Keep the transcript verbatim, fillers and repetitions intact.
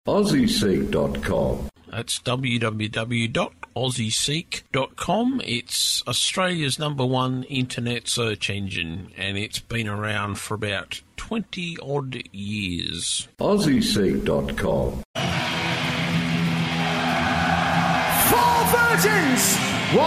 aussie seek dot com. That's w w w dot aussie seek dot com. It's Australia's number one internet search engine, and it's been around for about twenty-odd years. aussie seek dot com. Four virgins!